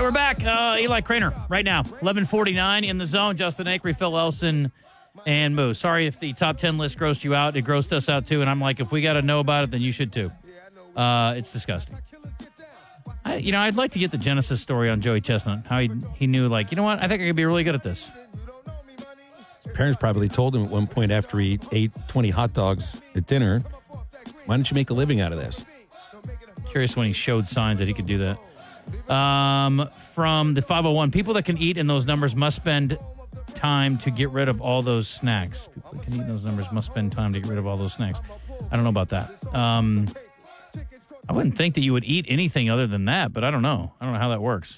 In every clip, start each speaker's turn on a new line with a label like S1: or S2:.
S1: we're back. Eli Craner right now. 11:49 in the zone. Justin Acri, Phil Elson, and Moose. Sorry if the top 10 list grossed you out. It grossed us out, too. And I'm like, if we got to know about it, then you should, too. It's disgusting. I'd like to get the Genesis story on Joey Chestnut. How he knew, like, you know what? I think I could be really good at this.
S2: His parents probably told him at one point after he ate 20 hot dogs at dinner, why don't you make a living out of this?
S1: Curious when he showed signs that he could do that. From the 501, people that can eat in those numbers must spend time to get rid of all those snacks. People that can eat in those numbers must spend time to get rid of all those snacks. I don't know about that. I wouldn't think that you would eat anything other than that, but I don't know. I don't know how that works.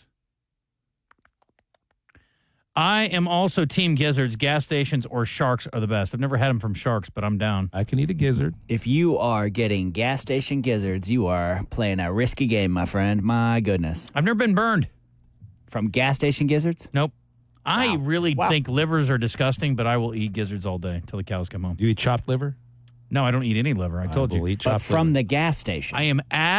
S1: I am also Team Gizzards. Gas stations or Sharks are the best. I've never had them from Sharks, but I'm down.
S2: I can eat a gizzard.
S3: If you are getting gas station gizzards, you are playing a risky game, my friend. My goodness.
S1: I've never been burned.
S3: From gas station gizzards?
S1: Nope. I really
S3: Wow.
S1: think livers are disgusting, but I will eat gizzards all day until the cows come home.
S2: Do you eat chopped liver?
S1: No, I don't eat any liver. I told you.
S2: Eat
S3: But
S2: chopped
S3: from
S2: liver.
S3: the gas station.
S1: I am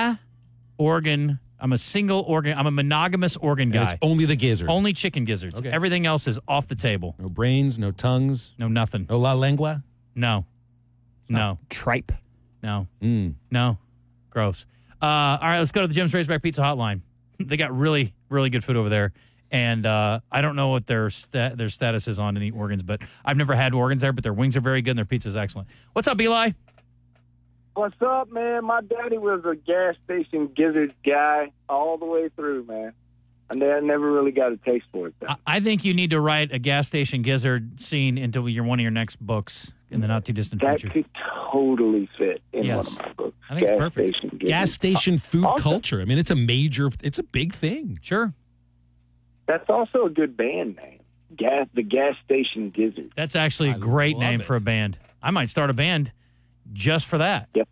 S1: I'm a single organ. I'm a monogamous organ
S2: And
S1: guy.
S2: it's only the gizzard.
S1: Only chicken gizzards.
S2: Okay.
S1: Everything else is off the table.
S2: No brains, no tongues,
S1: No, nothing.
S2: no la lengua.
S1: No. No.
S3: Tripe.
S1: No. No. Gross. All right, let's go to the Jim's Razorback Pizza Hotline. They got really, really good food over there. And I don't know what their status is on any organs, but I've never had organs there, but their wings are very good and their pizza is excellent. What's up, Eli?
S4: What's up, man? My daddy was a gas station gizzard guy all the way through, man. And I never really got a taste for it, though.
S1: I think you need to write a gas station gizzard scene into one of your next books in the not-too-distant
S4: That
S1: future.
S4: could totally fit in
S1: Yes.
S4: one of my books.
S1: I think it's perfect.
S4: Station gizzard.
S2: Gas station food
S4: Also-
S2: culture. I mean, it's a big thing.
S1: Sure.
S4: That's also a good band name. The Gas Station Gizzard.
S1: That's actually a
S2: I
S1: great
S2: love
S1: name
S2: it.
S1: for a band. I might start a band just for that.
S4: Yep.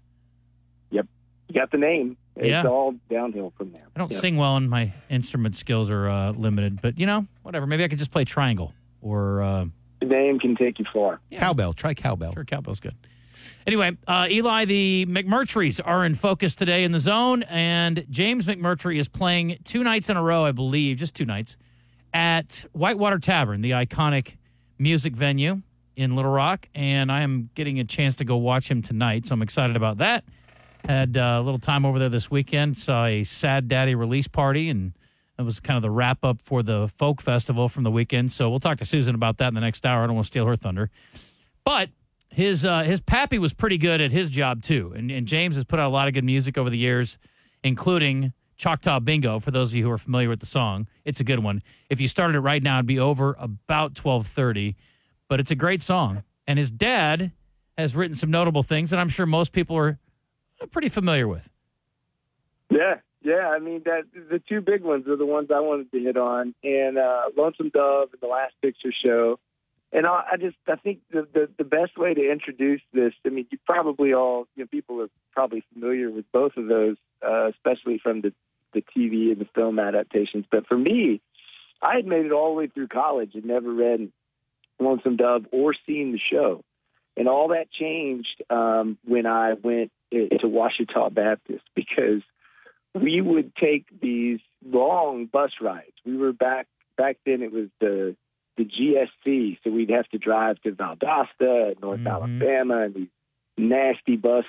S4: You got the name. It's
S1: Yeah.
S4: all downhill from there.
S1: I don't
S4: Yep.
S1: sing well and my instrument skills are limited, but, whatever. Maybe I could just play triangle or
S4: The name can take you far.
S2: Cowbell. Try cowbell.
S1: sure, cowbell's good. Anyway, Eli, the McMurtrys are in focus today in the zone, and James McMurtry is playing 2 nights in a row, I believe, just 2 nights, at Whitewater Tavern, the iconic music venue in Little Rock, and I am getting a chance to go watch him tonight, so I'm excited about that. Had a little time over there this weekend, saw a Sad Daddy release party, and it was kind of the wrap-up for the folk festival from the weekend, so we'll talk to Susan about that in the next hour. I don't want to steal her thunder. But his pappy was pretty good at his job, too, and James has put out a lot of good music over the years, including Choctaw Bingo, for those of you who are familiar with the song. It's a good one. If you started it right now, it'd be over about 12:30, but it's a great song. And his dad has written some notable things that I'm sure most people are pretty familiar with.
S4: Yeah. I mean, the 2 big ones are the ones I wanted to hit on, and Lonesome Dove and The Last Picture Show. And I think the best way to introduce this, I mean, you probably all, people are probably familiar with both of those, especially from the TV and the film adaptations. But for me, I had made it all the way through college and never read Lonesome Dove or seen the show. And all that changed when I went to Ouachita Baptist, because we would take these long bus rides. We were back then, it was the GSC, so we'd have to drive to Valdosta, North Alabama, and these nasty buses.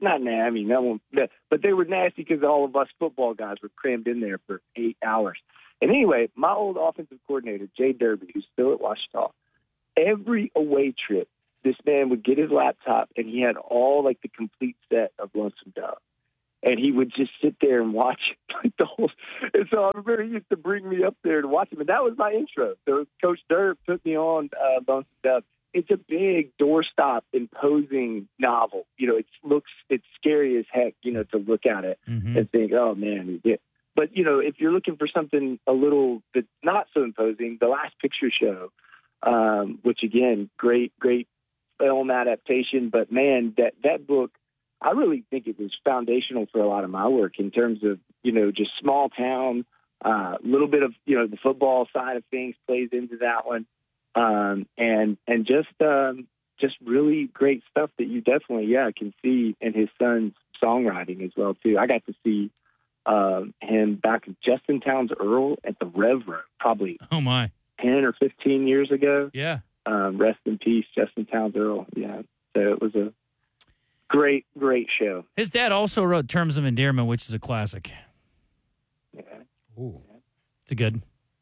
S4: But they were nasty because all of us football guys were crammed in there for 8 hours. And anyway, my old offensive coordinator, Jay Derby, who's still at Ouachita, every away trip, this man would get his laptop, and he had all, the complete set of Lonesome Dove. And he would just sit there and watch the whole. And so I remember he used to bring me up there to watch him, and that was my intro. So Coach Derb put me on Lonesome Dove. It's a big doorstop, imposing novel. It's scary as heck, to look at it and think, oh man, yeah. But if you're looking for something a little that's not so imposing, The Last Picture Show, which again, great film adaptation. But man, that book, I really think it was foundational for a lot of my work in terms of, just small town, a little bit of, the football side of things plays into that one. And just really great stuff that you definitely, can see in his son's songwriting as well, too. I got to see him back in Justin Towns Earl at the Rev Room, probably
S1: Oh, my.
S4: 10 or 15 years ago.
S1: Yeah.
S4: Rest in peace, Justin Towns Earl. Yeah. So it was a great, great show.
S1: His dad also wrote Terms of Endearment, which is a classic.
S4: Yeah.
S2: Ooh.
S1: It's good.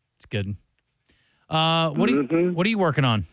S1: What are you working on?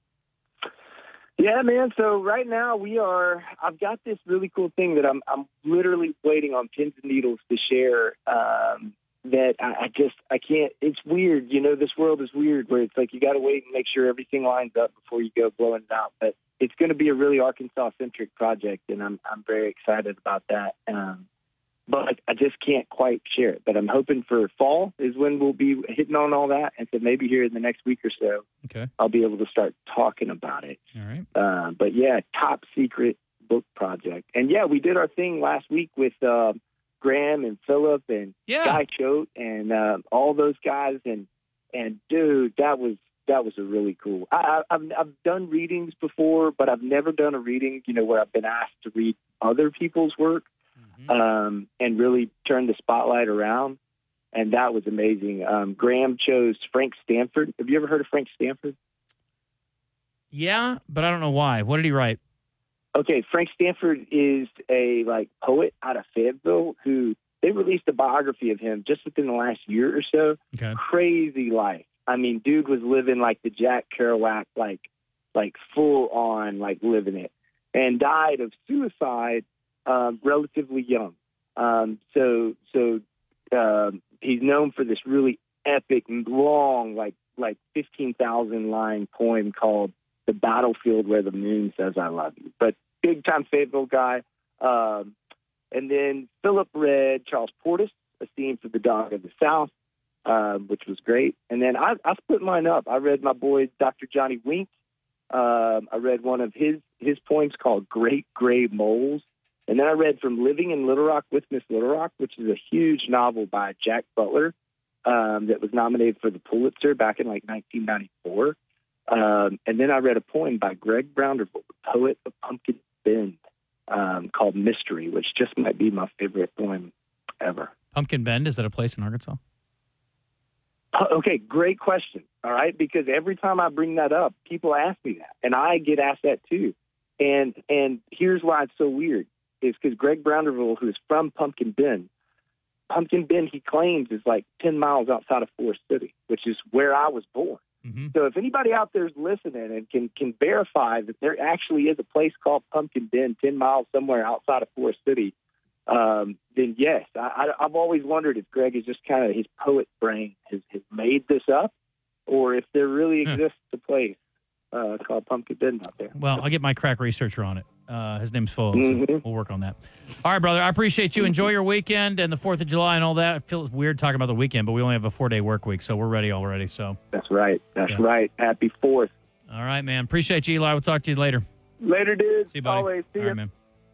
S4: Yeah, man. So right now I've got this really cool thing that I'm literally waiting on pins and needles to share. That I can't. It's weird, this world is weird where it's like you got to wait and make sure everything lines up before you go blowing it out. But it's going to be a really Arkansas centric project, and I'm very excited about that. But I just can't quite share it. But I'm hoping for fall is when we'll be hitting on all that. And so maybe here in the next week or so,
S1: Okay.
S4: I'll be able to start talking about it.
S1: All right.
S4: But yeah, top secret book project. And yeah, we did our thing last week with Graham and Philip and Guy Choate and all those guys. And dude, that was a really cool. I've done readings before, but I've never done a reading, where I've been asked to read other people's work. And really turned the spotlight around, and that was amazing. Graham chose Frank Stanford. Have you ever heard of Frank Stanford?
S1: Yeah, but I don't know why. What did he write?
S4: Okay, Frank Stanford is a poet out of Fayetteville who they released a biography of him just within the last year or so.
S1: Okay.
S4: Crazy life. I mean, dude was living like the Jack Kerouac, like full on, living it, and died of suicide. Relatively young. So he's known for this really epic, long, like 15,000 line poem called "The Battlefield Where the Moon Says I Love You." But big time Fayetteville guy. And then Philip read Charles Portis, A Scene for the Dog of the South, which was great. And then I split mine up. I read my boy Dr. Johnny Wink. I read one of his poems called "Great Gray Moles." And then I read From Living in Little Rock with Miss Little Rock, which is a huge novel by Jack Butler that was nominated for the Pulitzer back in 1994. And then I read a poem by Greg Brownderville, the poet of Pumpkin Bend, called Mystery, which just might be my favorite poem ever.
S1: Pumpkin Bend, is that a place in Arkansas?
S4: Okay, great question. All right, because every time I bring that up, people ask me that, and I get asked that too. And here's why it's so weird. Is because Greg Brownderville, who is from Pumpkin Bend, he claims is 10 miles outside of Forest City, which is where I was born.
S1: Mm-hmm.
S4: So if anybody out there is listening and can verify that there actually is a place called Pumpkin Bend 10 miles somewhere outside of Forest City, then yes. I've always wondered if Greg is just kind of his poet brain has made this up, or if there really exists a place called Pumpkin Bend out there.
S1: Well, I'll get my crack researcher on it. His name's Phil, so we'll work on that. All right, brother. I appreciate you. Enjoy your weekend and the 4th of July and all that. I feel it's weird talking about the weekend, but we only have a 4-day work week, so we're ready already. So
S4: That's right. Right. Happy 4th.
S1: All right, man. Appreciate you, Eli. We'll talk to you later.
S4: Later, dude.
S1: See you, buddy.
S4: Always. See
S1: all
S4: you.
S1: right, man.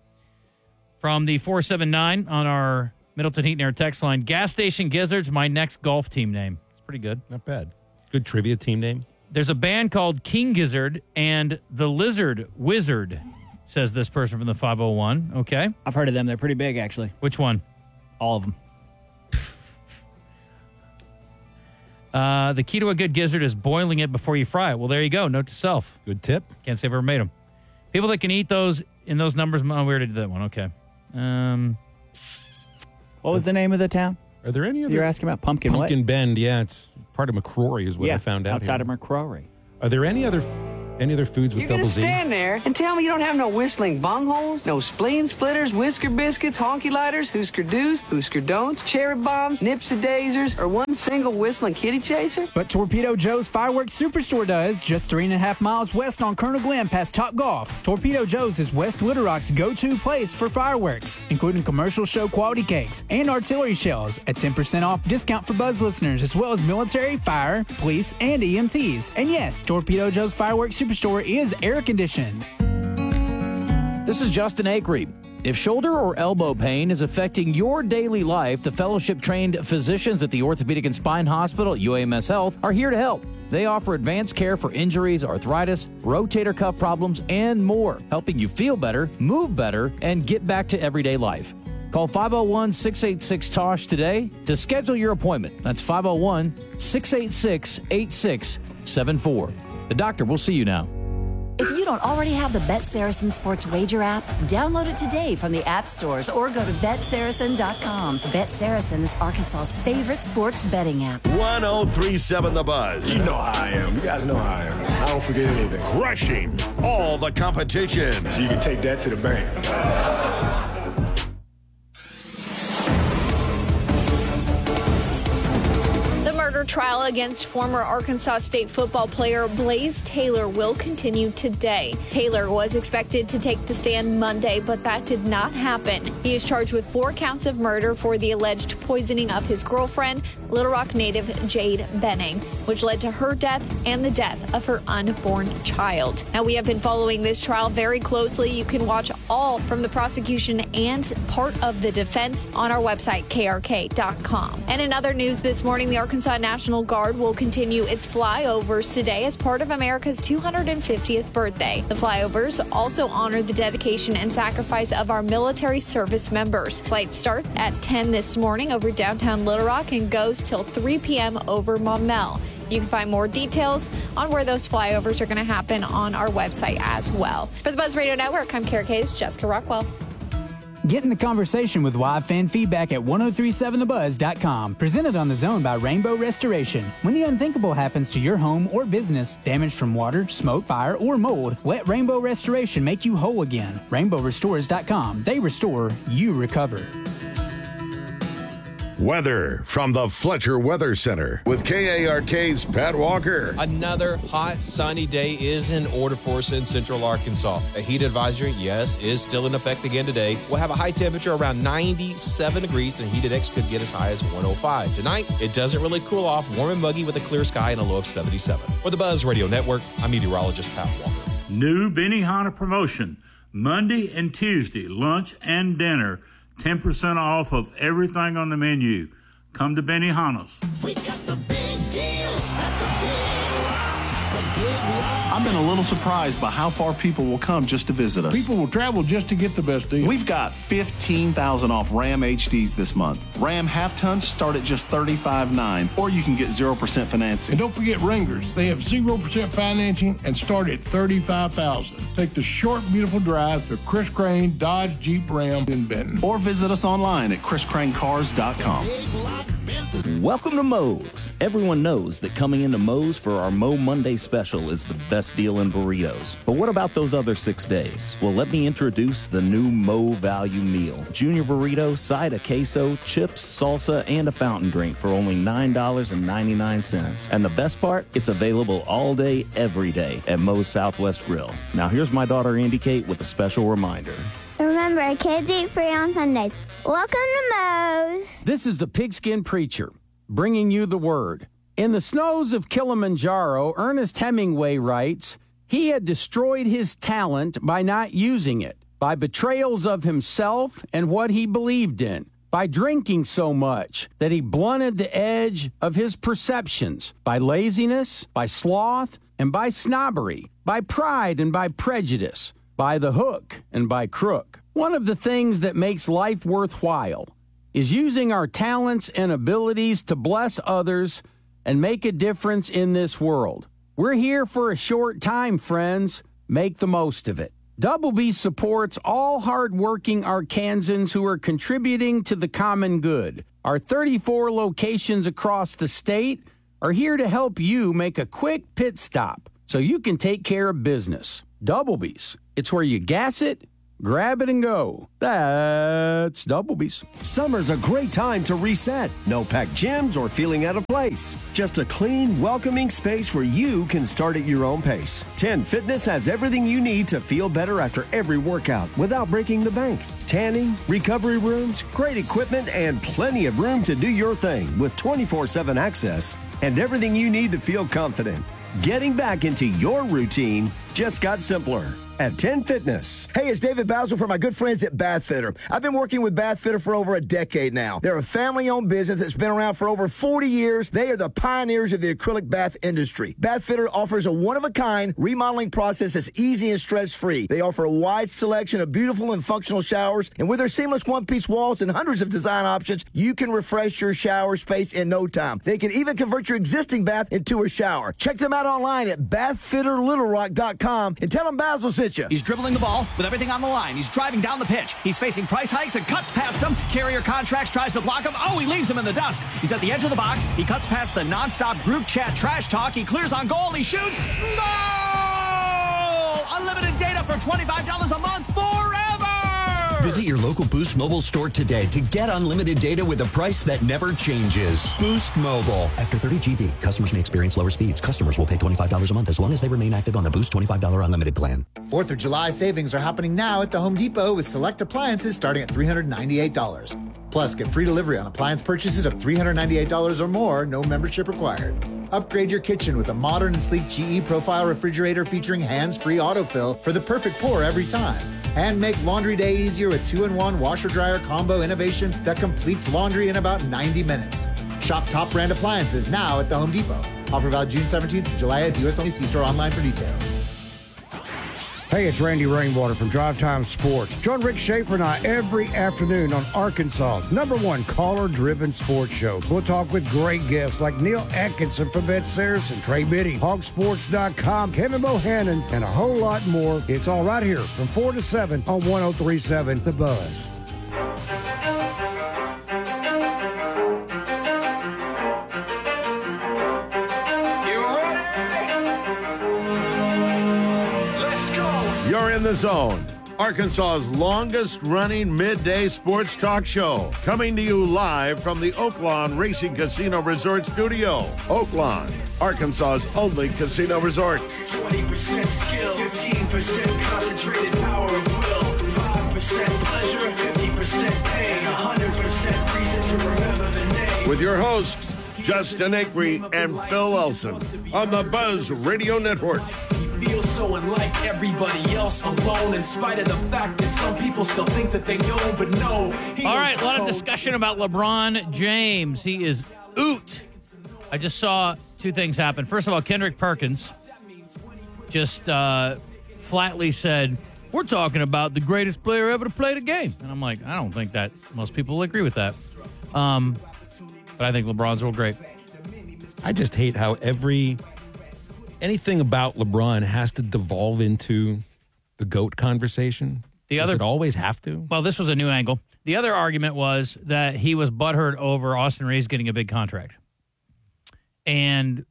S1: From the 479 on our Middleton Heat and Air text line, Gas Station Gizzards, my next golf team name. It's pretty good.
S2: Not bad. Good trivia team name.
S1: There's a band called King Gizzard and the Lizard Wizard, says this person from the 501. Okay.
S3: I've heard of them. They're pretty big, actually.
S1: Which one?
S3: All of them.
S1: The key to a good gizzard is boiling it before you fry it. Well, there you go. Note to self.
S2: Good tip.
S1: Can't say I've ever made them. People that can eat those in those numbers. Oh, we already did that one. Okay.
S3: What was the name of the town
S2: Are there any other?
S3: you're asking about? Pumpkin
S2: Pumpkin Bend, yeah. It's part of McCrory is what I found out
S3: outside
S2: here.
S3: of McCrory.
S2: Are there any other foods with
S5: You're gonna
S2: double Z?
S5: stand there and tell me you don't have no whistling bungholes, no spleen splitters, whisker biscuits, honky lighters, Husker do's, Husker don'ts, cherry bombs, nipsy daisers, or one single whistling kitty chaser?
S6: But Torpedo Joe's Fireworks Superstore does, just 3.5 miles west on Colonel Glenn past Top Golf. Torpedo Joe's is West Little Rock's go-to place for fireworks, including commercial show quality cakes and artillery shells at 10% off discount for Buzz listeners, as well as military, fire, police, and EMTs. And yes, Torpedo Joe's Fireworks Superstore is air-conditioned.
S7: This is Justin Acree. If shoulder or elbow pain is affecting your daily life, the fellowship-trained physicians at the Orthopedic and Spine Hospital at UAMS Health are here to help. They offer advanced care for injuries, arthritis, rotator cuff problems, and more, helping you feel better, move better, and get back to everyday life. Call 501-686-TOSH today to schedule your appointment. That's 501-686-8674. The doctor will see you now.
S8: If you don't already have the Bet Saracen Sports Wager app, download it today from the app stores or go to BetSaracen.com. Bet Saracen is Arkansas's favorite sports betting app.
S9: 1037 The Buzz.
S10: You know how I am. You guys know how I am. I don't forget anything.
S9: Crushing all the competition.
S10: So you can take that to the bank.
S11: Murder trial against former Arkansas State football player Blaze Taylor will continue today. Taylor was expected to take the stand Monday, but that did not happen. He is charged with 4 counts of murder for the alleged poisoning of his girlfriend, Little Rock native Jade Benning, which led to her death and the death of her unborn child. Now, we have been following this trial very closely. You can watch all from the prosecution and part of the defense on our website, krk.com. And in other news this morning, the Arkansas National Guard will continue its flyovers today as part of America's 250th birthday. The flyovers also honor the dedication and sacrifice of our military service members. Flights start at 10 this morning over downtown Little Rock and goes till 3 p.m. over Maumelle. You can find more details on where those flyovers are going to happen on our website as well. For the Buzz Radio Network, I'm KRK's Jessica Rockwell.
S6: Get in the conversation with live fan feedback at 1037thebuzz.com. Presented on The Zone by Rainbow Restoration. When the unthinkable happens to your home or business, damage from water, smoke, fire, or mold, let Rainbow Restoration make you whole again. RainbowRestores.com. They restore, you recover.
S9: Weather from the Fletcher Weather Center with KARK's Pat Walker.
S12: Another hot, sunny day is in order for us in central Arkansas. A heat advisory, yes, is still in effect again today. We'll have a high temperature around 97 degrees, and heat index could get as high as 105. Tonight, it doesn't really cool off, warm and muggy with a clear sky and a low of 77. For the Buzz Radio Network, I'm meteorologist Pat Walker.
S13: New Benihana promotion, Monday and Tuesday, lunch and dinner. 10% off of everything on the menu. Come to Benihana's.
S14: We got the big deals at the Big Lots.
S15: I've been a little surprised by how far people will come just to visit us.
S16: People will travel just to get the best deal.
S15: We've got 15,000 off Ram HDs this month. Ram half-tons start at just $35.9, or you can get 0% financing.
S16: And don't forget Wranglers. They have 0% financing and start at $35,000. Take the short, beautiful drive to Chris Crane Dodge Jeep Ram in Benton.
S15: Or visit us online at chriscranecars.com.
S17: Welcome to Moe's. Everyone knows that coming into Moe's for our Moe Monday special is the best deal in burritos. But what about those other 6 days? Well, let me introduce the new Moe Value Meal. Junior burrito, side of queso, chips, salsa, and a fountain drink for only $9.99. And the best part, it's available all day, every day at Moe's Southwest Grill. Now here's my daughter Andy Kate with a special reminder.
S18: Remember, kids eat free on Sundays. Welcome to Moe's.
S19: This is the Pigskin Preacher, bringing you the word. In the snows of Kilimanjaro, Ernest Hemingway writes, he had destroyed his talent by not using it, by betrayals of himself and what he believed in, by drinking so much that he blunted the edge of his perceptions, by laziness, by sloth, and by snobbery, by pride and by prejudice, by the hook and by crook. One of the things that makes life worthwhile is using our talents and abilities to bless others and make a difference in this world. We're here for a short time, friends. Make the most of it. Double B supports all hardworking Arkansans who are contributing to the common good. Our 34 locations across the state are here to help you make a quick pit stop so you can take care of business. Double B's. It's where you gas it, grab it, and go. That's Double B's.
S20: Summer's a great time to reset. No packed gyms or feeling out of place. Just a clean, welcoming space where you can start at your own pace. 10 Fitness has everything you need to feel better after every workout without breaking the bank. Tanning, recovery rooms, great equipment, and plenty of room to do your thing with 24/7 access and everything you need to feel confident. Getting back into your routine just got simpler at 10 Fitness.
S21: Hey, it's David Basil from my good friends at Bath Fitter. I've been working with Bath Fitter for over a decade now. They're a family-owned business that's been around for over 40 years. They are the pioneers of the acrylic bath industry. Bath Fitter offers a one-of-a-kind remodeling process that's easy and stress-free. They offer a wide selection of beautiful and functional showers, and with their seamless one-piece walls and hundreds of design options, you can refresh your shower space in no time. They can even convert your existing bath into a shower. Check them out online at bathfitterlittlerock.com and tell them Basil sent you.
S22: He's dribbling the ball with everything on the line. He's driving down the pitch. He's facing price hikes and cuts past him. Carrier Contracts tries to block him. Oh, he leaves him in the dust. He's at the edge of the box. He cuts past the nonstop group chat trash talk. He clears on goal. He shoots. Goal! Unlimited data for $25 a month forever.
S23: Visit your local Boost Mobile store today to get unlimited data with a price that never changes. Boost Mobile. After 30 GB, customers may experience lower speeds. Customers will pay $25 a month as long as they remain active on the Boost $25 unlimited plan.
S24: 4th of July savings are happening now at the Home Depot with select appliances starting at $398. Plus, get free delivery on appliance purchases of $398 or more, no membership required. Upgrade your kitchen with a modern and sleek GE Profile refrigerator featuring hands-free autofill for the perfect pour every time. And make laundry day easier with 2-in-1 washer-dryer combo innovation that completes laundry in about 90 minutes. Shop top brand appliances now at the Home Depot. Offer valid June 17th to July 8th. U.S. only. See store online for details.
S25: Hey, it's Randy Rainwater from Drive Time Sports. Join Rick Schaefer and I every afternoon on Arkansas's #1 caller-driven sports show. We'll talk with great guests like Neil Atkinson from Bet Saracen, Trey Biddy, Hogsports.com, Kevin Bohannon, and a whole lot more. It's all right here from 4 to 7 on 103.7 The Buzz.
S9: You're in the zone. Arkansas's longest-running midday sports talk show. Coming to you live from the Oaklawn Racing Casino Resort Studio. Oaklawn, Arkansas's only casino resort.
S14: 20% skill, 15% concentrated power of will, 5% pleasure, 50% pain, 100% reason to remember the name.
S9: With your hosts, Justin Acree and Phil Elson on the Buzz Radio Network.
S14: Feel so unlike everybody else, alone in spite of the fact that some people still think that they know, but no.
S1: All right, a lot of discussion about LeBron James. He is oot. I just saw two things happen. First of all, Kendrick Perkins just flatly said, we're talking about the greatest player ever to play the game. And I'm like, I don't think that most people will agree with that. But I think LeBron's real great.
S2: I just hate how anything about LeBron has to devolve into the GOAT conversation. Does it always have to?
S1: Well, this was a new angle. The other argument was that he was butthurt over Austin Reeves getting a big contract. And,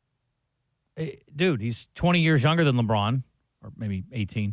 S1: dude, he's 20 years younger than LeBron, or maybe 18.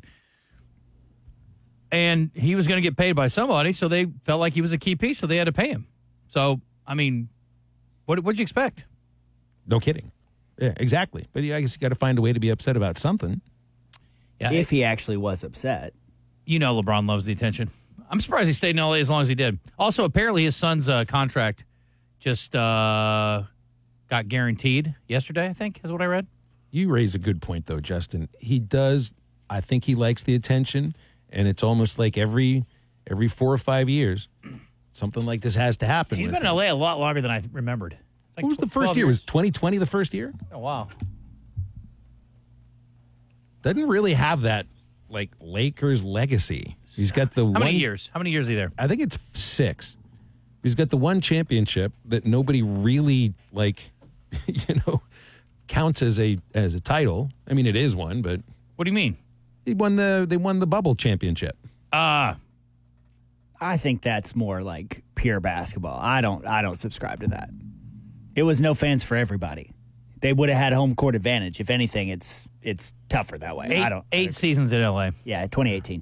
S1: And he was going to get paid by somebody, so they felt like he was a key piece, so they had to pay him. So, I mean, what'd you expect?
S2: No kidding. Yeah, exactly. But I guess you got to find a way to be upset about something.
S3: Yeah, if he actually was upset.
S1: You know LeBron loves the attention. I'm surprised he stayed in L.A. as long as he did. Also, apparently his son's contract just got guaranteed yesterday, I think, is what I read.
S2: You raise a good point, though, Justin. He does. I think he likes the attention, and it's almost like every 4 or 5 years, something like this has to happen.
S1: He's been in L.A. a lot longer than I remembered. Like
S2: what was the first year? Was 2020 the first year?
S1: Oh, wow.
S2: Doesn't really have that, like, Lakers legacy. He's got the
S1: How many years? How many years is he there?
S2: I think it's 6. He's got the one championship that nobody really, counts as a title. I mean, it is one, but...
S1: What do you mean?
S2: They won the bubble championship.
S3: I think that's more like pure basketball. I don't subscribe to that. It was no fans for everybody. They would have had home court advantage. If anything, it's tougher that way.
S1: Eight seasons in LA.
S3: Yeah, 2018.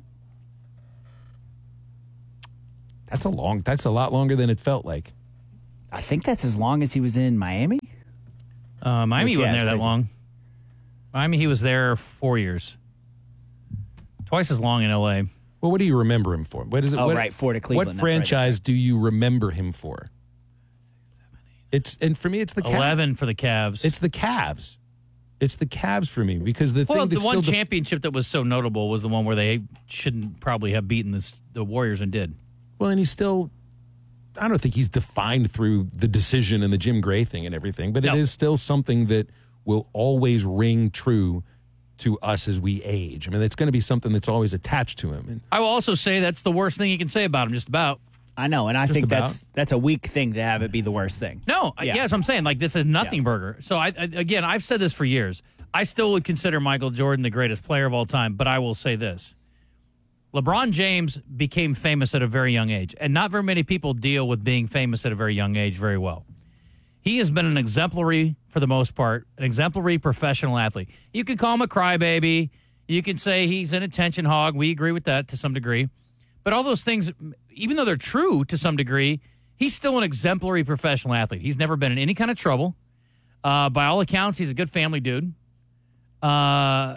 S2: That's a lot longer than it felt like.
S3: I think that's as long as he was in Miami.
S1: Miami wasn't there that long. Miami, he was there 4 years. Twice as long in LA.
S2: Well, what do you remember him for? What is it?
S3: Right, 4 to Cleveland.
S2: What franchise do you remember him for? And for me, it's the Cavs.
S1: 11 for the Cavs.
S2: It's the Cavs. It's the Cavs for me because the
S1: Well,
S2: thing
S1: the
S2: that's
S1: one
S2: still
S1: championship that was so notable was the one where they shouldn't probably have beaten the Warriors and did.
S2: Well, and he's still, I don't think he's defined through the decision and the Jim Gray thing and everything, but it is still something that will always ring true to us as we age. I mean, it's going to be something that's always attached to him. And
S1: I will also say that's the worst thing you can say about him, just about.
S3: I know, and I
S2: Just
S3: think
S2: about.
S3: that's a weak thing to have it be the worst thing.
S1: No,
S3: Yeah.
S1: yes, I'm saying, like, this is nothing burger. So, again, I've said this for years. I still would consider Michael Jordan the greatest player of all time, but I will say this. LeBron James became famous at a very young age, and not very many people deal with being famous at a very young age very well. He has been an exemplary, for the most part, an exemplary professional athlete. You can call him a crybaby. You can say he's an attention hog. We agree with that to some degree. But all those things, even though they're true to some degree, he's still an exemplary professional athlete. He's never been in any kind of trouble. By all accounts, he's a good family dude. I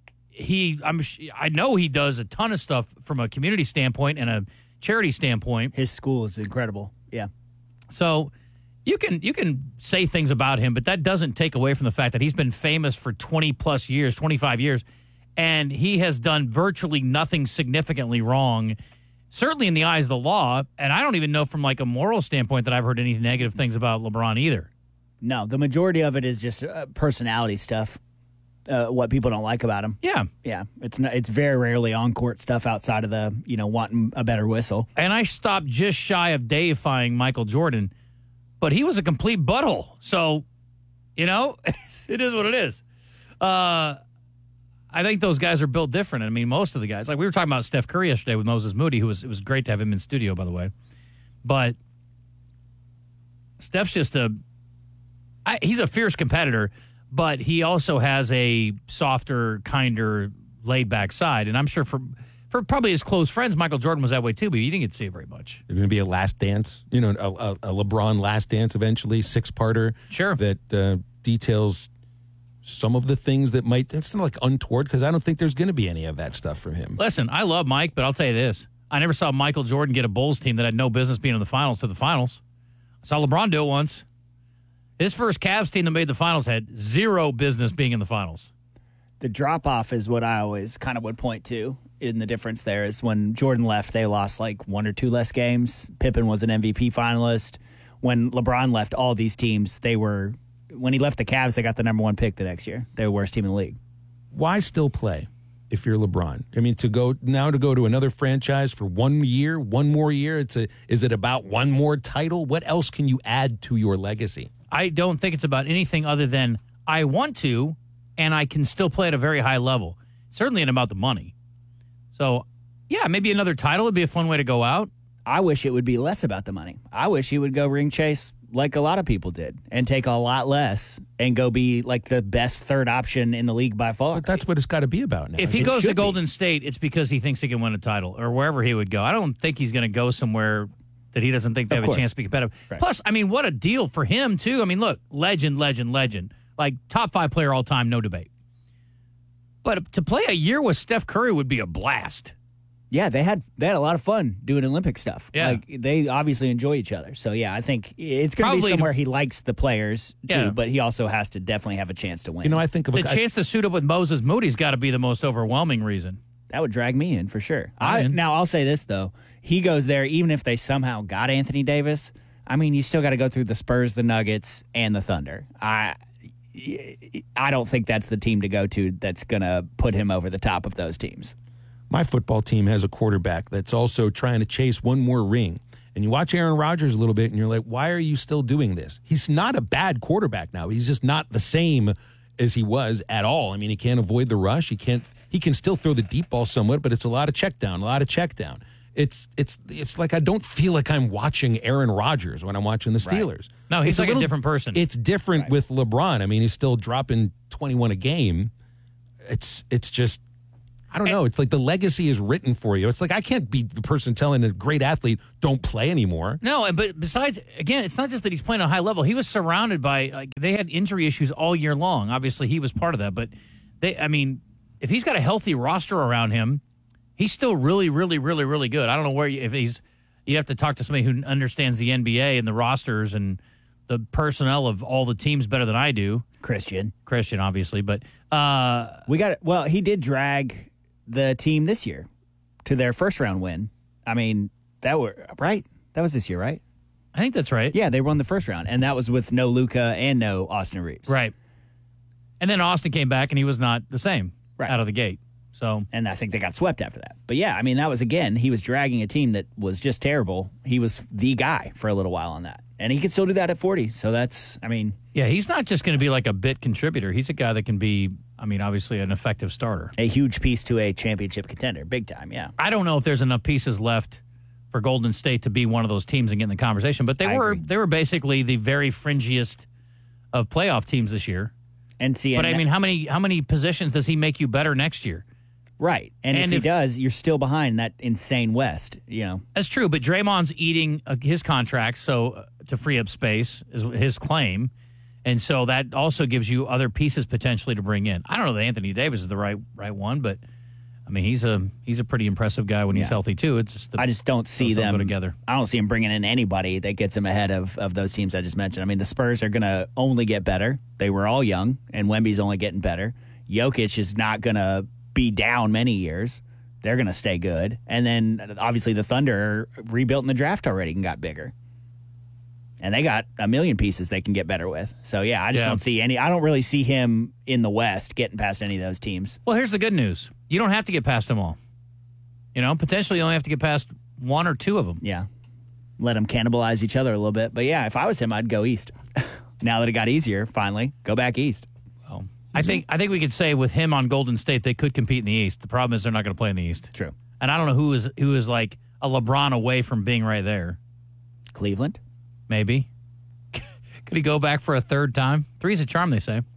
S1: know he does a ton of stuff from a community standpoint and a charity standpoint.
S3: His school is incredible. Yeah.
S1: So you can say things about him, but that doesn't take away from the fact that he's been famous for 20 plus years, 25 years, and he has done virtually nothing significantly wrong, certainly in the eyes of the law. And I don't even know from like a moral standpoint that I've heard any negative things about LeBron either.
S3: No, the majority of it is just personality stuff. What people don't like about him.
S1: Yeah.
S3: Yeah. It's very rarely on court stuff outside of the, wanting a better whistle.
S1: And I stopped just shy of deifying Michael Jordan, but he was a complete butthole. So, it is what it is. I think those guys are built different. I mean, most of the guys, like we were talking about Steph Curry yesterday with Moses Moody, it was great to have him in studio, by the way. But Steph's just he's a fierce competitor, but he also has a softer, kinder, laid-back side. And I'm sure for probably his close friends, Michael Jordan was that way too, but you didn't get to see it very much.
S2: There's going to be a last dance, a LeBron last dance eventually, 6-parter.
S1: Sure.
S2: That details some of the things that it's not like untoward, because I don't think there's going to be any of that stuff from him.
S1: Listen, I love Mike, but I'll tell you this. I never saw Michael Jordan get a Bulls team that had no business being in the finals to the finals. I saw LeBron do it once. His first Cavs team that made the finals had zero business being in the finals.
S3: The drop-off is what I always kind of would point to in the difference there is when Jordan left, they lost like 1 or 2 less games. Pippen was an MVP finalist. When LeBron left all these teams, when he left the Cavs, they got the number 1 pick the next year. They were the worst team in the league.
S2: Why still play if you're LeBron? I mean, to go to another franchise for 1 year, one more year, is it about one more title? What else can you add to your legacy?
S1: I don't think it's about anything other than I want to, and I can still play at a very high level. Certainly ain't about the money. So, yeah, maybe another title would be a fun way to go out.
S3: I wish it would be less about the money. I wish he would go ring chase like a lot of people did and take a lot less and go be like the best third option in the league by far.
S2: But that's what it's got to be about now.
S1: If he goes to Golden State, it's because he thinks he can win a title or wherever he would go. I don't think he's going to go somewhere that he doesn't think they have a chance to be competitive.
S3: Right.
S1: Plus, I mean, what a deal for him, too. I mean, look, legend. Like, top 5 player all time, no debate. But to play a year with Steph Curry would be a blast.
S3: Yeah, they had a lot of fun doing Olympic stuff.
S1: Yeah.
S3: Like, they obviously enjoy each other. So, yeah, I think it's going to be somewhere he likes the players, too, but he also has to definitely have a chance to win.
S2: I think
S1: the chance to suit up with Moses Moody's got to be the most overwhelming reason.
S3: That would drag me in for sure. Now, I'll say this, though. He goes there, even if they somehow got Anthony Davis, I mean, you still got to go through the Spurs, the Nuggets, and the Thunder. I don't think that's the team to go to that's going to put him over the top of those teams.
S2: My football team has a quarterback that's also trying to chase one more ring. And you watch Aaron Rodgers a little bit, and you're like, why are you still doing this? He's not a bad quarterback now. He's just not the same as he was at all. I mean, he can't avoid the rush. He can still throw the deep ball somewhat, but it's a lot of check down. It's like I don't feel like I'm watching Aaron Rodgers when I'm watching the Steelers.
S1: Right. No, he's like a different person.
S2: It's different with LeBron. I mean, he's still dropping 21 a game. It's just, I don't know. It's like the legacy is written for you. It's like I can't be the person telling a great athlete, don't play anymore.
S1: No, but besides, again, it's not just that he's playing at a high level. He was surrounded by, they had injury issues all year long. Obviously, he was part of that. But, if he's got a healthy roster around him, he's still really, really, really, really good. I don't know you have to talk to somebody who understands the NBA and the rosters and the personnel of all the teams better than I do.
S3: Christian,
S1: obviously. But
S3: we got it. Well, he did drag the team this year to their first round win. I mean, that was this year, right?
S1: I think that's right.
S3: Yeah, they won the first round, and that was with no Luka and no Austin Reeves.
S1: Right. And then Austin came back, and he was not the same out of the gate. So,
S3: and I think they got swept after that. But yeah, I mean, that was, again, he was dragging a team that was just terrible. He was the guy for a little while on that. And he can still do that at 40. So that's, I mean.
S1: Yeah, he's not just going to be like a bit contributor. He's a guy that can be, I mean, obviously an effective starter.
S3: A huge piece to a championship contender. Big time, yeah.
S1: I don't know if there's enough pieces left for Golden State to be one of those teams and get in the conversation. But they were basically the very fringiest of playoff teams this year.
S3: And see,
S1: but I mean, how many positions does he make you better next year?
S3: Right. And if he does, you're still behind that insane West, you know.
S1: That's true, but Draymond's eating his contract so to free up space is his claim. And so that also gives you other pieces potentially to bring in. I don't know that Anthony Davis is the right one, but I mean, he's a pretty impressive guy when he's healthy too. It's just
S3: I just don't see them
S1: go together.
S3: I don't see him bringing in anybody that gets him ahead of those teams I just mentioned. I mean, the Spurs are going to only get better. They were all young, and Wemby's only getting better. Jokic is not going to be down many years. They're going to stay good. And then obviously the Thunder rebuilt in the draft already and got bigger. And they got a million pieces they can get better with. So yeah, I just don't see I don't really see him in the West getting past any of those teams.
S1: Well, here's the good news. You don't have to get past them all. You know, potentially you only have to get past one or two of them.
S3: Yeah. Let them cannibalize each other a little bit. But yeah, if I was him, I'd go east. Now that it got easier, finally, go back east.
S1: Well, I think we could say with him on Golden State, they could compete in the East. The problem is they're not going to play in the East.
S3: True.
S1: And I don't know who is like a LeBron away from being right there.
S3: Cleveland?
S1: Maybe. Could he go back for a third time? Three's a charm, they say.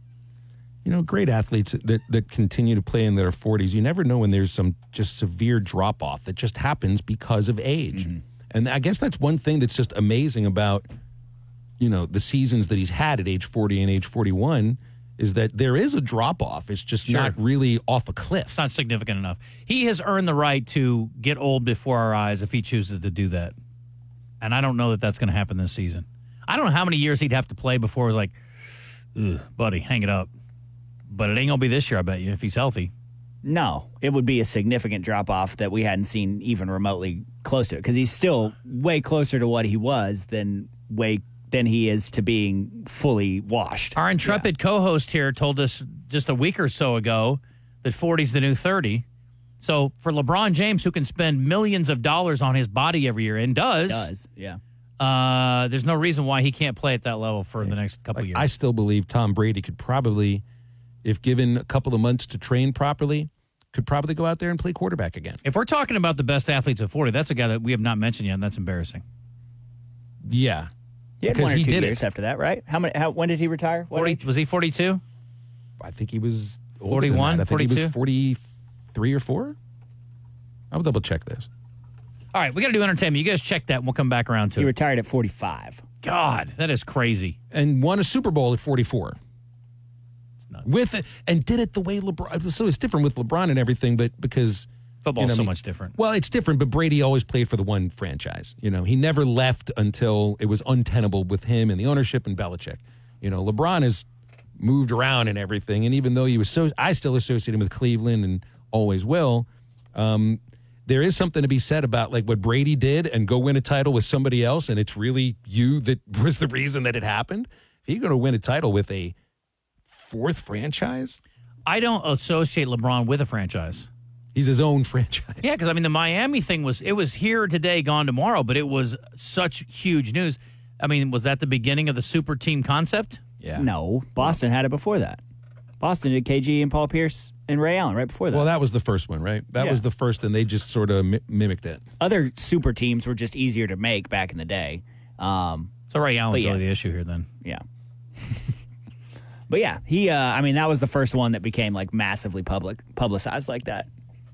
S2: You know, great athletes that continue to play in their 40s, you never know when there's some just severe drop-off that just happens because of age. Mm-hmm. And I guess that's one thing that's just amazing about, you know, the seasons that he's had at age 40 and age 41 is that there is a drop-off. It's just not really off a cliff.
S1: It's not significant enough. He has earned the right to get old before our eyes if he chooses to do that. And I don't know that that's going to happen this season. I don't know how many years he'd have to play before it was like, ugh, buddy, hang it up. But it ain't going to be this year, I bet you, if he's healthy.
S3: No, it would be a significant drop-off that we hadn't seen even remotely close to it, because he's still way closer to what he was than he is to being fully washed.
S1: Our intrepid co-host here told us just a week or so ago that 40's the new 30. So for LeBron James, who can spend millions of dollars on his body every year, and does,
S3: yeah.
S1: There's no reason why he can't play at that level for the next couple years.
S2: I still believe Tom Brady could probably, if given a couple of months to train properly, could probably go out there and play quarterback again.
S1: If we're talking about the best athletes at 40, that's a guy that we have not mentioned yet, and that's embarrassing.
S2: Yeah.
S3: He had 1 or 2 years after that, right? When did he retire?
S1: 40, was he 42?
S2: I think he was
S1: 41,
S2: I think
S1: 42?
S2: he was 43 or 4. I'll double check this.
S1: All right, we got to do entertainment. You guys check that, and we'll come back around to it.
S3: He retired at 45.
S1: God, that is crazy.
S2: And won a Super Bowl at 44.
S1: It's nuts.
S2: With it, and did it the way LeBron. So it's different with LeBron and everything, but because
S1: football's so much different.
S2: Well, it's different, but Brady always played for the one franchise. You know, he never left until it was untenable with him and the ownership and Belichick. You know, LeBron has moved around and everything, and even though he was I still associate him with Cleveland and always will. There is something to be said about like what Brady did and go win a title with somebody else, and it's really you that was the reason that it happened. If you're going to win a title with a fourth franchise,
S1: I don't associate LeBron with a franchise.
S2: He's his own franchise.
S1: Yeah, because I mean the Miami thing was here today, gone tomorrow, but it was such huge news. I mean, was that the beginning of the super team concept?
S2: Yeah.
S3: No, Boston had it before that. Boston did KG and Paul Pierce and Ray Allen right before that.
S2: Well, that was the first one, right? That was the first, and they just sort of mimicked it.
S3: Other super teams were just easier to make back in the day.
S1: So Ray Allen's really the issue here then.
S3: Yeah. But yeah, he, I mean, that was the first one that became like massively publicized like that.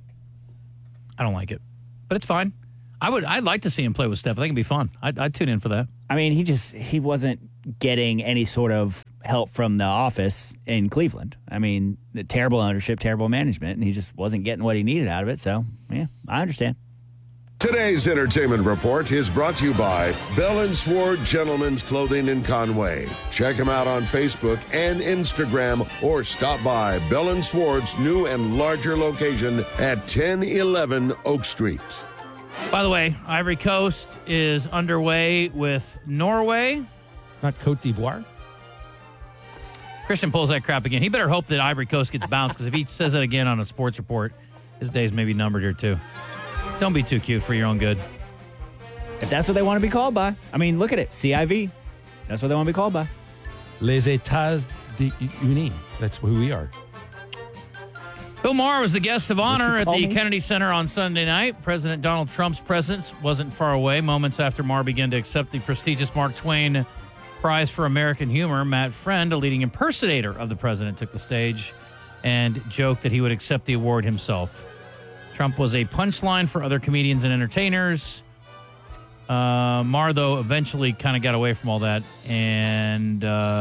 S1: I don't like it, but it's fine. I'd like to see him play with Steph. I think it'd be fun. I'd tune in for that.
S3: I mean, he wasn't getting any sort of help from the office in Cleveland. I mean, the terrible ownership, terrible management, and he just wasn't getting what he needed out of it. So, yeah, I understand.
S9: Today's entertainment report is brought to you by Bell & Sword Gentlemen's Clothing in Conway. Check them out on Facebook and Instagram or stop by Bell & Sword's new and larger location at 1011 Oak Street.
S1: By the way, Ivory Coast is underway with Norway.
S2: Not Cote d'Ivoire?
S1: Christian pulls that crap again. He better hope that Ivory Coast gets bounced, because if he says that again on a sports report, his days may be numbered here too. Don't be too cute for your own good.
S3: If that's what they want to be called by. I mean, look at it. CIV. That's what they want to be called by.
S2: Les États Unis. That's who we are.
S1: Bill Maher was the guest of honor at the Kennedy Center on Sunday night. President Donald Trump's presence wasn't far away. Moments after Maher began to accept the prestigious Mark Twain Prize for American Humor, Matt Friend, a leading impersonator of the president, took the stage and joked that he would accept the award himself. Trump was a punchline for other comedians and entertainers. Maher, though, eventually kind of got away from all that and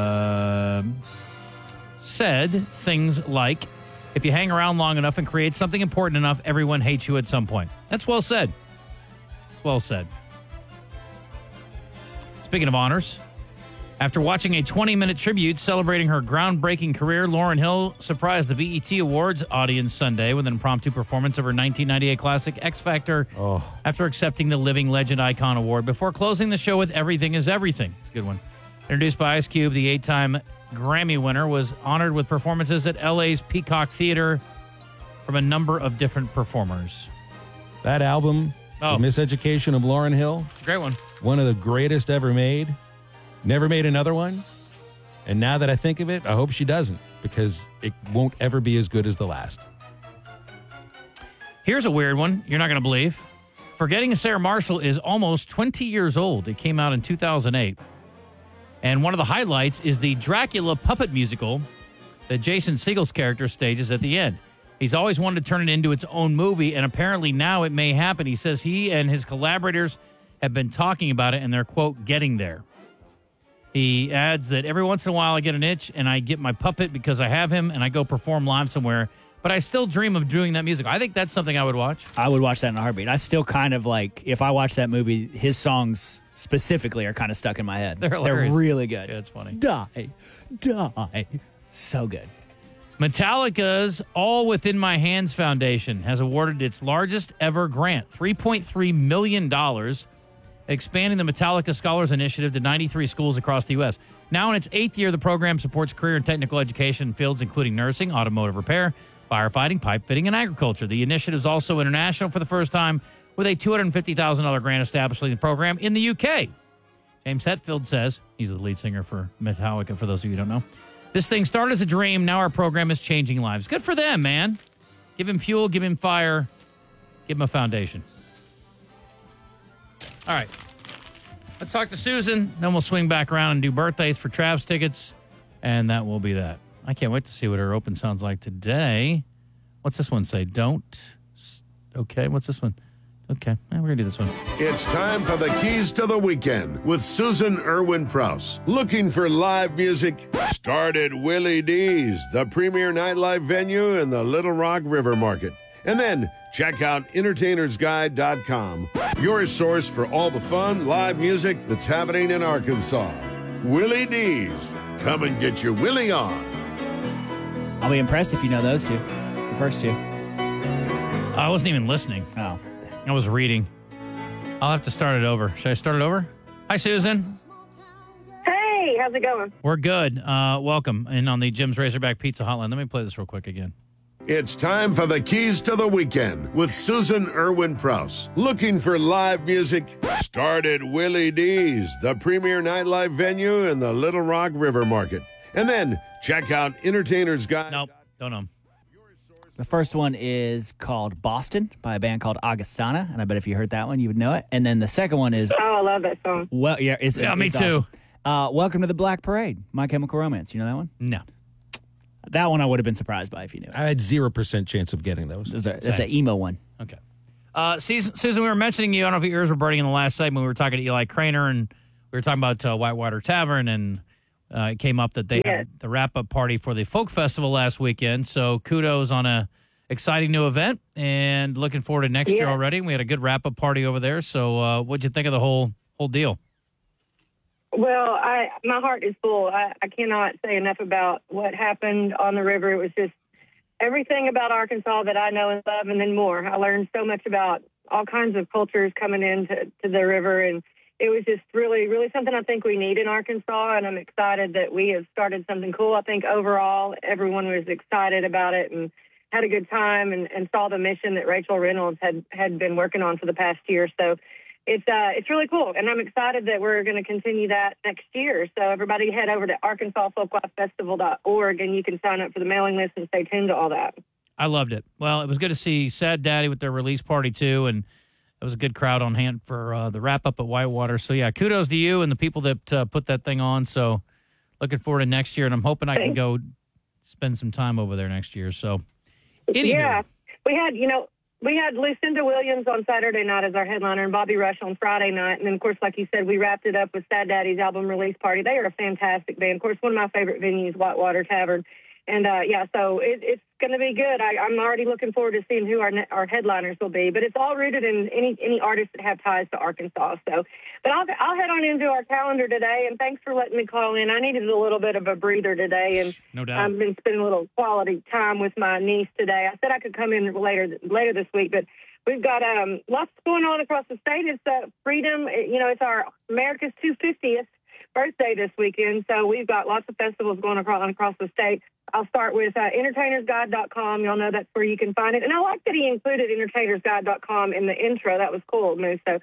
S1: said things like, if you hang around long enough and create something important enough, everyone hates you at some point. That's well said. It's well said. Speaking of honors, after watching a 20-minute tribute celebrating her groundbreaking career, Lauryn Hill surprised the BET Awards audience Sunday with an impromptu performance of her 1998 classic X Factor after accepting the Living Legend Icon Award before closing the show with Everything is Everything. It's a good one. Introduced by Ice Cube, the 8-time Grammy winner was honored with performances at LA's Peacock Theater from a number of different performers.
S2: That album, The Miseducation of Lauryn Hill.
S1: Great one.
S2: One of the greatest ever made. Never made another one. And now that I think of it, I hope she doesn't, because it won't ever be as good as the last.
S1: Here's a weird one you're not going to believe. Forgetting Sarah Marshall is almost 20 years old. It came out in 2008. And one of the highlights is the Dracula puppet musical that Jason Segel's character stages at the end. He's always wanted to turn it into its own movie, and apparently now it may happen. He says he and his collaborators have been talking about it, and they're, quote, getting there. He adds that every once in a while I get an itch and I get my puppet because I have him and I go perform live somewhere, but I still dream of doing that music. I think that's something I would watch.
S3: I would watch that in a heartbeat. I still kind of like, if I watch that movie, his songs specifically are kind of stuck in my head.
S1: They're hilarious.
S3: They're really good.
S1: Yeah, it's funny.
S3: Die. So good.
S1: Metallica's All Within My Hands Foundation has awarded its largest ever grant, $3.3 million, expanding the Metallica Scholars Initiative to 93 schools across the U.S. Now in its 8th year, the program supports career and technical education in fields including nursing, automotive repair, firefighting, pipe fitting, and agriculture. The initiative is also international for the first time, with a $250,000 grant establishing the program in the U.K. James Hetfield says, he's the lead singer for Metallica, for those of you who don't know, this thing started as a dream. Now our program is changing lives. Good for them, man. Give him fuel, give him fire, give him a foundation. All right. Let's talk to Susan. Then we'll swing back around and do birthdays for Travs tickets. And that will be that. I can't wait to see what her open sounds like today. What's this one say? Don't. Okay. What's this one? Okay. We're going to do this one.
S9: It's time for the Keys to the Weekend with Susan Irwin Prouse. Looking for live music? Start at Willie D's, the premier nightlife venue in the Little Rock River Market. And then check out entertainersguide.com, your source for all the fun live music that's happening in Arkansas. Willie D's. Come and get your Willie on.
S3: I'll be impressed if you know those two, the first two.
S1: I wasn't even listening.
S3: Oh.
S1: I was reading. I'll have to start it over. Should I start it over? Hi, Susan.
S4: Hey, how's it going?
S1: We're good. Welcome. And on the Jim's Razorback Pizza Hotline, let me play this real quick again.
S9: It's time for the Keys to the Weekend with Susan Irwin Prouse. Looking for live music? Start at Willie D's, the premier nightlife venue in the Little Rock River Market. And then check out Entertainer's Guide.
S1: Nope, don't know.
S3: The first one is called Boston by a band called Augustana, and I bet if you heard that one, you would know it. And then the second one is...
S4: Oh, I love that song.
S3: Well, yeah, it's
S1: me too.
S3: Awesome. Welcome to the Black Parade, My Chemical Romance. You know that one?
S1: No.
S3: That one I would have been surprised by if you knew it.
S2: I had 0% chance of getting those.
S3: That's an emo one.
S1: Okay. Susan, we were mentioning you. I don't know if your ears were burning in the last segment. We were talking to Eli Craner, and we were talking about Whitewater Tavern, and it came up that they had the wrap-up party for the Folk Festival last weekend. So kudos on a exciting new event, and looking forward to next year already. We had a good wrap-up party over there. So what'd you think of the whole deal?
S4: Well, my heart is full. I cannot say enough about what happened on the river. It was just everything about Arkansas that I know and love, and then more. I learned so much about all kinds of cultures coming into the river, and it was just really, really something I think we need in Arkansas, and I'm excited that we have started something cool. I think overall everyone was excited about it and had a good time and saw the mission that Rachel Reynolds had been working on for the past year. So it's really cool, and I'm excited that we're going to continue that next year. So everybody head over to ArkansasFolklifeFestival.org, and you can sign up for the mailing list and stay tuned to all that.
S1: I loved it. Well, it was good to see Sad Daddy with their release party, too, and it was a good crowd on hand for the wrap-up at Whitewater. So, yeah, kudos to you and the people that put that thing on. So looking forward to next year, and I'm hoping I can go spend some time over there next year. So, anywho.
S4: Yeah, we had Lucinda Williams on Saturday night as our headliner and Bobby Rush on Friday night. And then, of course, like you said, we wrapped it up with Sad Daddy's album release party. They are a fantastic band. Of course, one of my favorite venues, Whitewater Tavern. And, so it's going to be good. I'm already looking forward to seeing who our headliners will be. But it's all rooted in any artists that have ties to Arkansas. So, but I'll head on into our calendar today, and thanks for letting me call in. I needed a little bit of a breather today, and
S1: no doubt.
S4: I've been spending a little quality time with my niece today. I said I could come in later this week, but we've got lots going on across the state. It's Freedom. It's our America's 250th birthday this weekend, so we've got lots of festivals going across the state. I'll start with entertainersguide.com. Y'all know that's where you can find it. And I like that he included entertainersguide.com in the intro. That was cool, Moose. So,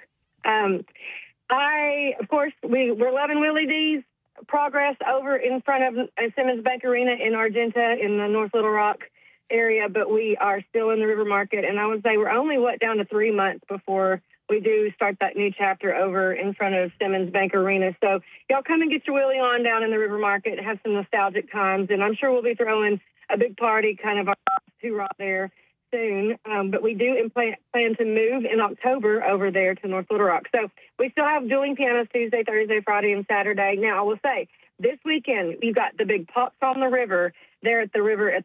S4: we're loving Willie D's progress over in front of Simmons Bank Arena in Argenta in the North Little Rock area, but we are still in the River Market. And I would say we're only, down to 3 months before we do start that new chapter over in front of Simmons Bank Arena. So y'all come and get your Willie on down in the River Market and have some nostalgic times. And I'm sure we'll be throwing a big party, kind of our hoorah there soon. But we do plan to move in October over there to North Little Rock. So we still have dueling pianos Tuesday, Thursday, Friday, and Saturday. Now, I will say, this weekend, you've got the big Pops on the River there at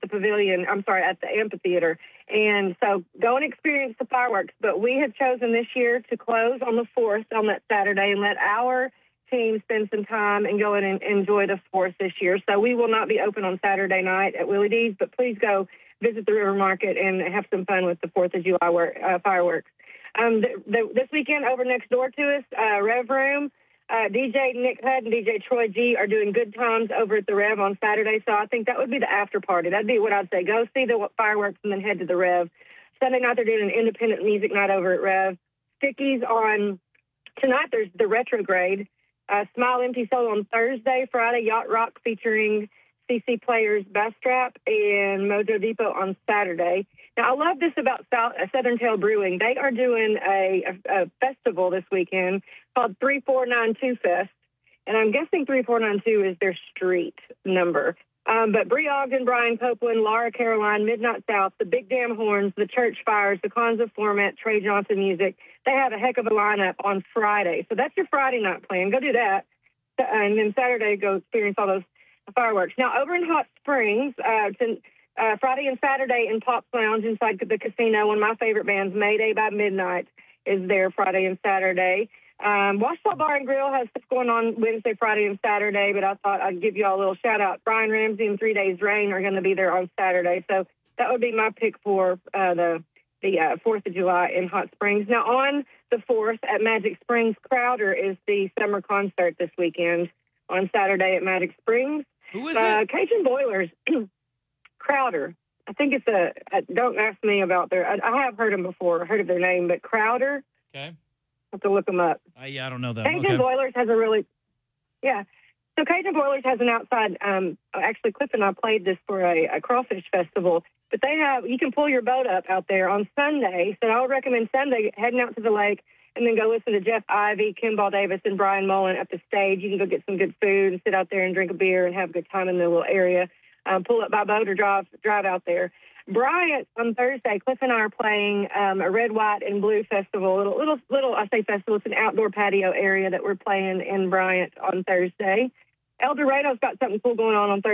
S4: the amphitheater. And so go and experience the fireworks. But we have chosen this year to close on the 4th on that Saturday and let our team spend some time and go in and enjoy the 4th this year. So we will not be open on Saturday night at Willie D's, but please go visit the River Market and have some fun with the 4th of July fireworks. This weekend over next door to us, Rev Room, DJ Nick Hudd and DJ Troy G are doing good times over at the Rev on Saturday, so I think that would be the after party. That'd be what I'd say. Go see the fireworks and then head to the Rev. Sunday night they're doing an independent music night over at Rev. Stickies on tonight. There's the Retrograde. Smile Empty Soul on Thursday. Friday, Yacht Rock featuring CC Players, Bastrap, and Mojo Depot on Saturday. Now, I love this about Southern Tail Brewing. They are doing a festival this weekend called 3492 Fest, and I'm guessing 3492 is their street number. But Bree Ogden, Brian Copeland, Laura Caroline, Midnight South, the Big Damn Horns, the Church Fires, the Konza Format, Trey Johnson Music, they have a heck of a lineup on Friday. So that's your Friday night plan. Go do that. And then Saturday, go experience all those fireworks. Now, over in Hot Springs, Friday and Saturday in Pop's Lounge inside the casino, one of my favorite bands, Mayday by Midnight, is there Friday and Saturday. Washita Bar and Grill has stuff going on Wednesday, Friday, and Saturday, but I thought I'd give you all a little shout-out. Brian Ramsey and 3 Days Rain are going to be there on Saturday, so that would be my pick for the 4th of July in Hot Springs. Now, on the 4th at Magic Springs, Crowder is the summer concert this weekend on Saturday at Magic Springs.
S1: Who is it?
S4: Cajun Boilers. Crowder. I think it's don't ask me about I have heard them before, heard of their name, but Crowder.
S1: Okay.
S4: I have to look them up.
S1: I don't know that.
S4: Cajun Boilers has So Cajun Boilers has an outside, actually Cliff and I played this for a crawfish festival, but you can pull your boat up out there on Sunday. So I would recommend Sunday heading out to the lake and then go listen to Jeff Ivey, Kimball Davis, and Brian Mullen at the stage. You can go get some good food and sit out there and drink a beer and have a good time in the little area. Pull up by boat or drive out there. Bryant on Thursday, Cliff and I are playing a red, white, and blue festival. Little, I say festival. It's an outdoor patio area that we're playing in Bryant on Thursday. El Dorado's got something cool going on Thursday.